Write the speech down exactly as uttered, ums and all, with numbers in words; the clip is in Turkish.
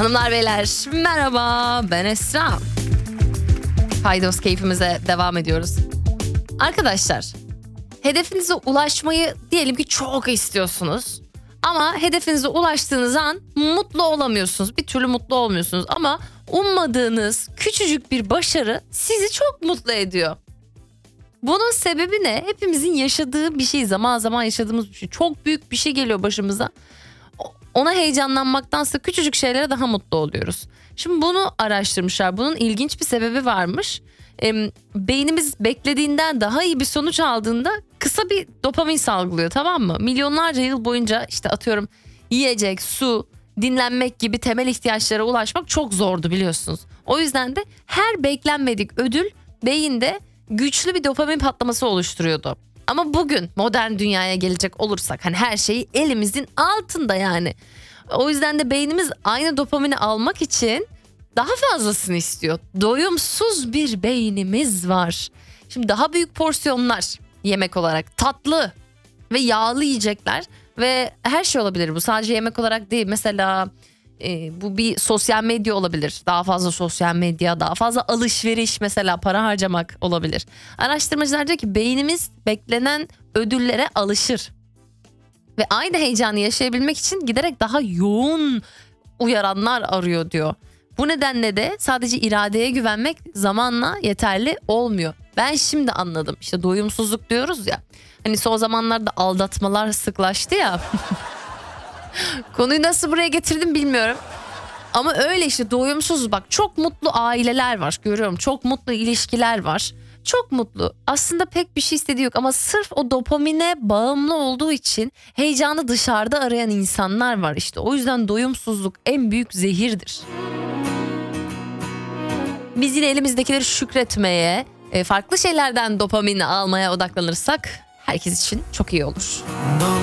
Hanımlar beyler merhaba, ben Esra. Haydos keyfimize devam ediyoruz. Arkadaşlar, hedefinize ulaşmayı diyelim ki çok istiyorsunuz. Ama hedefinize ulaştığınız an mutlu olamıyorsunuz. Bir türlü mutlu olmuyorsunuz. Ama ummadığınız küçücük bir başarı sizi çok mutlu ediyor. Bunun sebebi ne? Hepimizin yaşadığı bir şey, zaman zaman yaşadığımız bir şey. Çok büyük bir şey geliyor başımıza. Ona heyecanlanmaktansa küçücük şeylere daha mutlu oluyoruz. Şimdi bunu araştırmışlar. Bunun ilginç bir sebebi varmış. E, beynimiz beklediğinden daha iyi bir sonuç aldığında kısa bir dopamin salgılıyor, tamam mı? Milyonlarca yıl boyunca işte atıyorum yiyecek, su, dinlenmek gibi temel ihtiyaçlara ulaşmak çok zordu biliyorsunuz. O yüzden de her beklenmedik ödül beyinde güçlü bir dopamin patlaması oluşturuyordu. Ama bugün modern dünyaya gelecek olursak hani her şey elimizin altında yani. O yüzden de beynimiz aynı dopamini almak için daha fazlasını istiyor. Doyumsuz bir beynimiz var. Şimdi daha büyük porsiyonlar yemek olarak, tatlı ve yağlı yiyecekler ve her şey olabilir bu, sadece yemek olarak değil. Mesela e, bu bir sosyal medya olabilir. Daha fazla sosyal medya, daha fazla alışveriş, mesela para harcamak olabilir. Araştırmacılar diyor ki beynimiz beklenen ödüllere alışır. Ve aynı heyecanı yaşayabilmek için giderek daha yoğun uyaranlar arıyor diyor. Bu nedenle de sadece iradeye güvenmek zamanla yeterli olmuyor. Ben şimdi anladım. İşte doyumsuzluk diyoruz ya. Hani son zamanlarda aldatmalar sıklaştı ya. Konuyu nasıl buraya getirdim bilmiyorum. Ama öyle işte, doyumsuz, bak çok mutlu aileler var, görüyorum. Çok mutlu ilişkiler var. Çok mutlu. Aslında pek bir şey istediği yok ama sırf o dopamine bağımlı olduğu için heyecanı dışarıda arayan insanlar var işte. O yüzden doyumsuzluk en büyük zehirdir. Biz yine elimizdekileri şükretmeye, farklı şeylerden dopamin almaya odaklanırsak herkes için çok iyi olur.